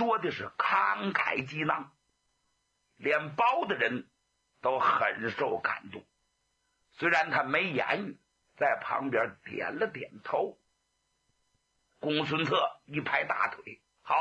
说的是慷慨激囊，连包大人都很受感动。虽然他没言语，在旁边点了点头。公孙策一拍大腿，好，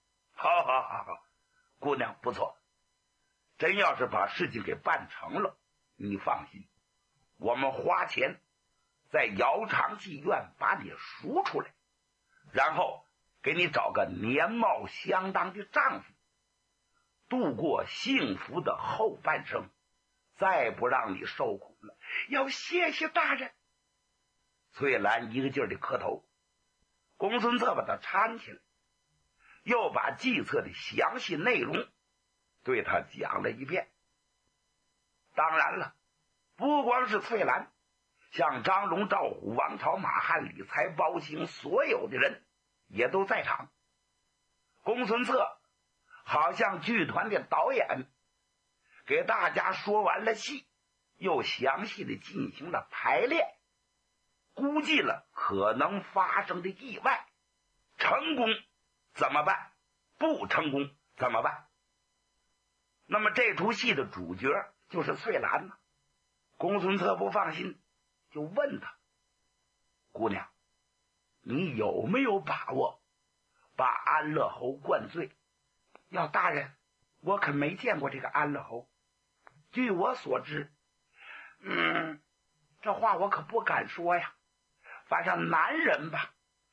姑娘不错，真要是把事情给办成了，你放心，我们花钱在姚长妓院把你赎出来，然后给你找个年貌相当的丈夫，度过幸福的后半生，再不让你受苦了。要谢谢大人。翠兰一个劲儿的磕头。公孙策把他搀起来，又把计策的详细内容对他讲了一遍。当然了，不光是翠兰，像张龙、赵虎、王朝、马汉、李才、包青，所有的人也都在场。公孙策好像剧团的导演，给大家说完了戏，又详细的进行了排练，估计了可能发生的意外，成功怎么办，不成功怎么办。那么这出戏的主角就是翠兰嘛。公孙策不放心，就问他，姑娘，你有没有把握把安乐侯灌醉？要大人，我可没见过这个安乐侯。据我所知，这话我可不敢说呀。反正男人吧，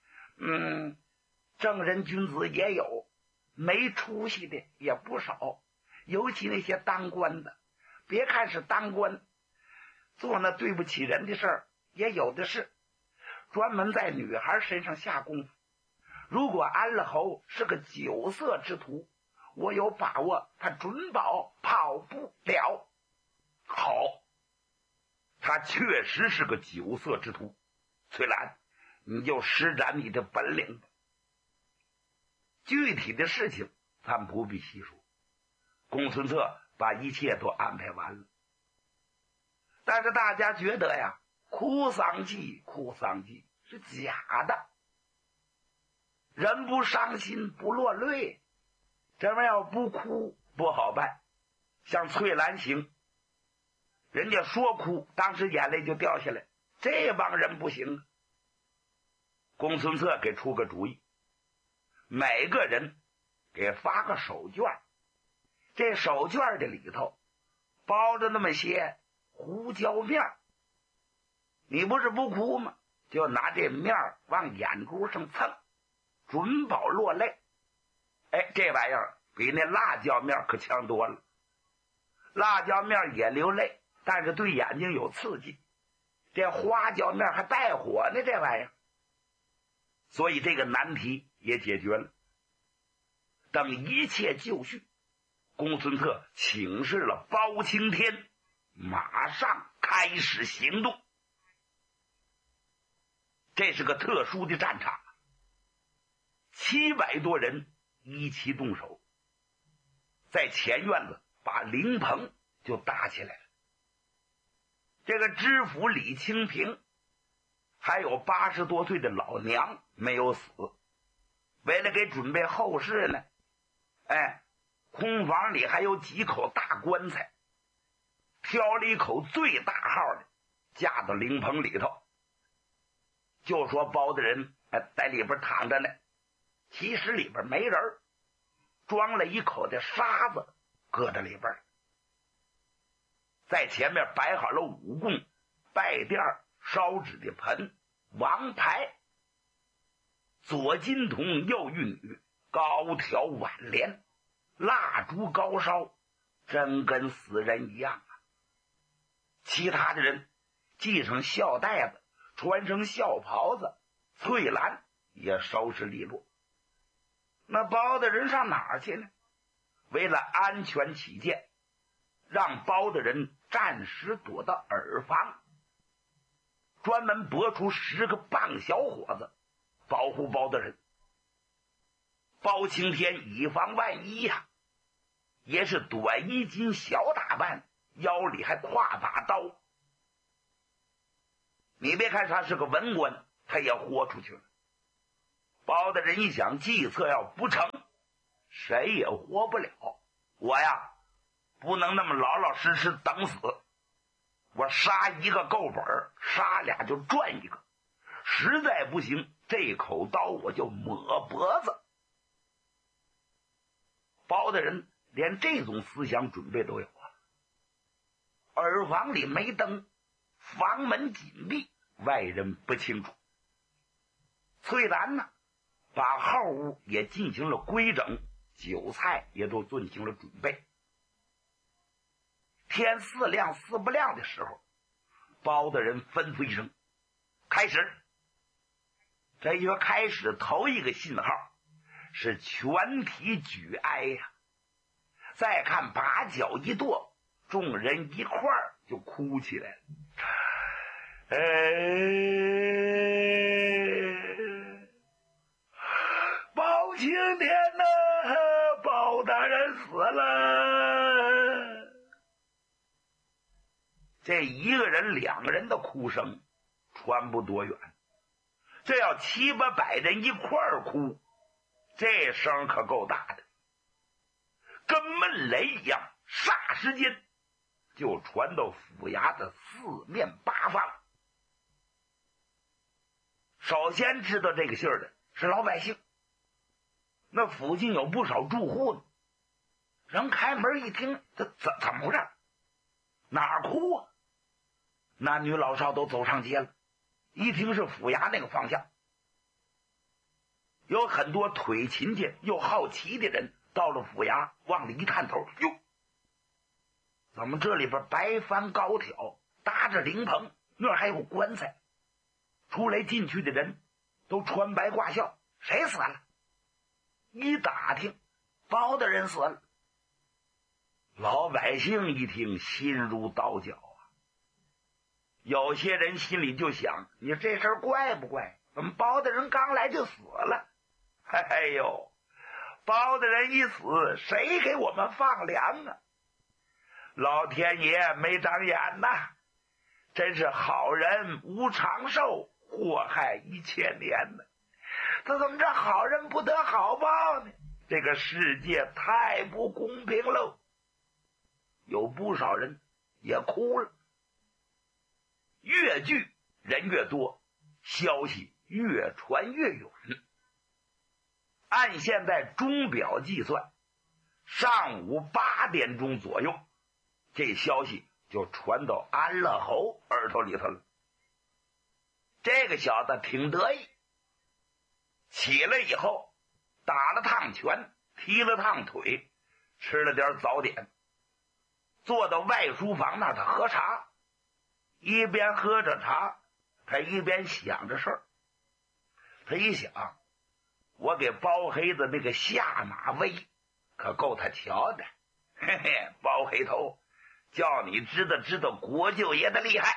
正人君子也有，没出息的也不少。尤其那些当官的，别看是当官，做那对不起人的事儿也有的是，专门在女孩身上下功夫。如果安乐侯是个酒色之徒，我有把握他准保跑不了。好，他确实是个酒色之徒。翠兰，你就施展你的本领吧。具体的事情咱不必细说，公孙策把一切都安排完了。但是大家觉得呀，哭丧祭是假的，人不伤心不落泪，这玩意儿不哭不好办。像翠兰行，人家说哭，当时眼泪就掉下来，这帮人不行。公孙策给出个主意，每个人给发个手绢，这手绢的里头包着那么些胡椒面，你不是不哭吗？就拿这面往眼珠上蹭，准保落泪。这玩意儿比那辣椒面可强多了。辣椒面也流泪，但是对眼睛有刺激，这花椒面还带火呢，这玩意儿。所以这个难题也解决了。等一切就绪，公孙策请示了包青天，马上开始行动。这是个特殊的战场，700多人一起动手，在前院子把灵棚就搭起来了。这个知府李清平还有80多岁的老娘没有死，为了给准备后事呢，空房里还有几口大棺材，挑了一口最大号的架到灵棚里头，就说包的人在里边躺着呢，其实里边没人，装了一口的沙子搁在里边，在前面摆好了五供、拜垫、烧纸的盆、王牌，左金童右玉女，高挑挽帘，蜡烛高烧，真跟死人一样啊。其他的人系上孝带子，穿上孝袍子，翠兰也收拾利落。那包的人上哪儿去呢？为了安全起见，让包的人暂时躲到耳房，专门拨出10个棒小伙子保护包的人。包青天以防万一呀，也是短衣襟小打扮，腰里还挎把刀。你别看他是个文官，他也豁出去了。包的人一想计策要不成， 谁也活不了。我呀，不能那么老老实实等死。我杀一个够本，杀俩就赚一个。实在不行，这口刀我就抹脖子。包大人连这种思想准备都有啊。耳房里没灯，房门紧闭，外人不清楚。翠兰呢，把后屋也进行了规整，酒菜也都进行了准备。天4亮4不亮的时候，包大人吩咐一声：“开始。”这一开始头一个信号是全体举哀呀。再看把脚一跺，众人一块儿就哭起来了。包青天呐，包大人死了。这一个人2个人的哭声传不多远，这要7、8百人一块儿哭，这声可够大的，跟闷雷一样，霎时间就传到府衙的4面8方。首先知道这个信儿的是老百姓，那附近有不少住户呢。人开门一听，这怎么回事？哪儿哭啊？男女老少都走上街了。一听是府衙那个方向，有很多腿勤勤又好奇的人到了府衙，往里一探头，哟，怎么这里边白帆高挑，搭着灵棚，那儿还有棺材，出来进去的人都穿白挂孝，谁死了？一打听，包大人死了。老百姓一听，心如刀绞啊。有些人心里就想，你这事儿怪不怪？怎么包大人刚来就死了？哎呦，包大人一死，谁给我们放粮啊？老天爷没长眼呐，真是好人无长寿，祸害1000年呢。他怎么这好人不得好报呢？这个世界太不公平喽。有不少人也哭了。越聚人越多，消息越传越远。按现在钟表计算，上午8点钟左右，这消息就传到安乐侯耳朵里头了。这个小子挺得意，起来以后打了趟拳，踢了趟腿，吃了点早点，坐到外书房那儿他喝茶。一边喝着茶，他一边想着事儿。他一想，我给包黑子那个下马威可够他瞧的。嘿嘿，包黑头，叫你知道国舅爷的厉害。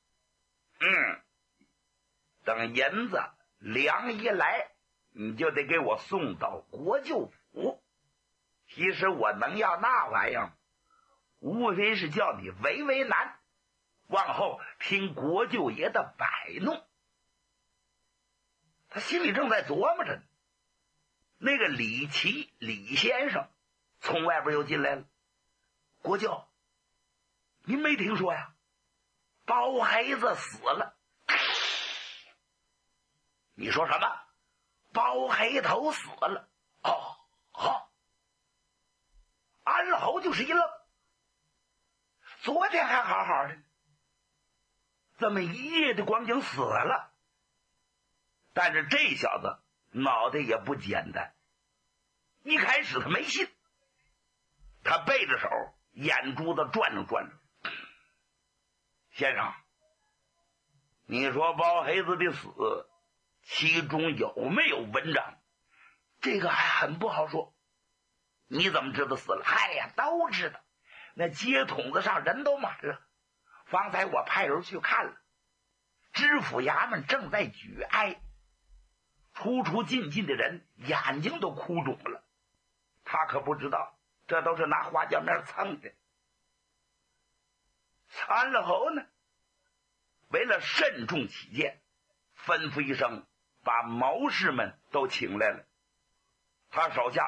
等银子粮一来，你就得给我送到国舅府。其实我能要那玩意儿，无非是叫你为难，往后听国舅爷的摆弄。他心里正在琢磨着呢，那个李琦李先生从外边又进来了。国舅，您没听说呀？包黑子死了。你说什么？包黑头死了？好。安乐侯就是一愣，昨天还好好的，这么一夜的光景死了。但是这小子脑袋也不简单，一开始他没信，他背着手，眼珠子转着。先生，你说包黑子的死其中有没有文章？这个还很不好说。你怎么知道死了？嗨呀，都知道，那街筒子上人都满了。方才我派人去看了，知府衙门正在举哀，出进的人眼睛都哭肿了。他可不知道，这都是拿花椒面蹭的。安乐侯呢，为了慎重起见，吩咐一声，把谋士们都请来了。他手下